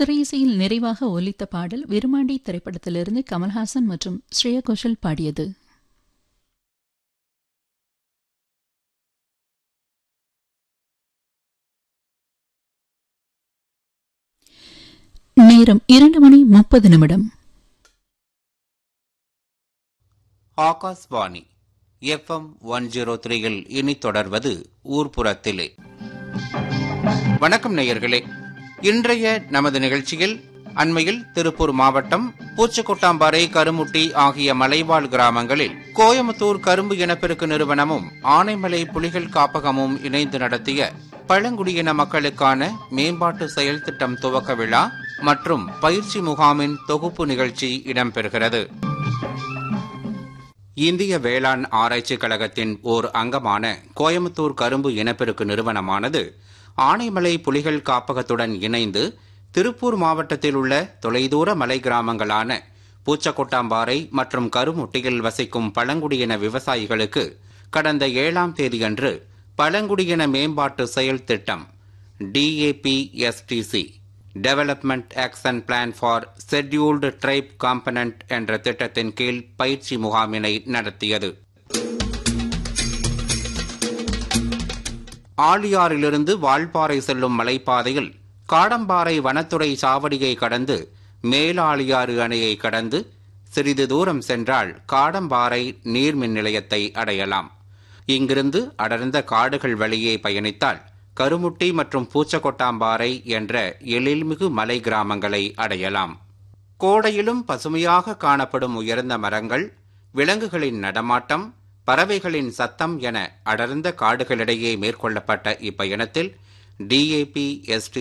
திரையிசையில் நிறைவாக ஒலித்த பாடல் விருமாண்டி திரைப்படத்திலிருந்து கமல்ஹாசன் மற்றும் ஸ்ரேயா கோஷல் பாடியது. நேரம் 2:30. ஆகாஷ்வாணி FM 103 இனி தொடர்வது ஊர்ப்புறத்திலே. வணக்கம் நேயர்களே. இன்றைய நமது நிகழ்ச்சியில் அண்மையில் திருப்பூர் மாவட்டம் பூச்சக்கொட்டாம்பாறை, கருமுட்டி ஆகிய மலைவாழ் கிராமங்களில் கோயமுத்தூர் கரும்பு இனப்பெருக்கு நிறுவனமும் ஆனைமலை புலிகள் காப்பகமும் இணைந்து நடத்திய பழங்குடியின மக்களுக்கான மேம்பாட்டு செயல் திட்டம் துவக்க விழா மற்றும் பயிற்சி முகாமின் தொகுப்பு நிகழ்ச்சி இடம்பெறுகிறது. இந்திய வேளாண் ஆராய்ச்சி கழகத்தின் ஓர் அங்கமான கோயமுத்தூர் கரும்பு இனப்பெருக்கு நிறுவனமானது ஆனைமலை புலிகள் காப்பகத்துடன் இணைந்து திருப்பூர் மாவட்டத்தில் உள்ள தொலைதூர மலை கிராமங்களான பூச்சக்கொட்டாம்பாறை மற்றும் கருமுட்டியில் வசிக்கும் பழங்குடியின விவசாயிகளுக்கு கடந்த 7ஆம் தேதியன்று பழங்குடியின மேம்பாட்டு செயல் திட்டம் DAPSTC development action plan for scheduled try component என்ற திட்டத்தின் கீழ் பயிற்சி முகாமினை நடத்தியது. ஆழியாறிலிருந்து வால்பாறை செல்லும் மலைப்பாதையில் காடம்பாறை வனத்துறை சாவடியை கடந்து மேலாழியாறு அணையை கடந்து சிறிது தூரம் சென்றால் காடம்பாறை நீர்மின் நிலையத்தை அடையலாம். இங்கிருந்து அடர்ந்த காடுகள் வழியே பயணித்தால் கருமுட்டி மற்றும் பூச்சக்கொட்டாம்பாறை என்ற எழில்மிகு மலை கிராமங்களை அடையலாம். கோடையிலும் பசுமையாக காணப்படும் உயர்ந்த மரங்கள், விலங்குகளின் நடமாட்டம், பறவைகளின் சத்தம் என அடர்ந்த காடுகளிடையே மேற்கொள்ளப்பட்ட இப்பயணத்தில் DAPSTC